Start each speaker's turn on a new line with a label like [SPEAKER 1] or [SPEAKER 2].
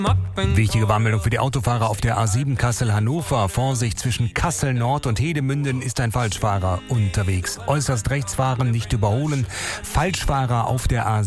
[SPEAKER 1] Wichtige Warnmeldung für die Autofahrer auf der A7 Kassel-Hannover. Vorsicht, zwischen Kassel Nord und Hedemünden ist ein Falschfahrer unterwegs. Äußerst rechts fahren, nicht überholen. Falschfahrer auf der A7.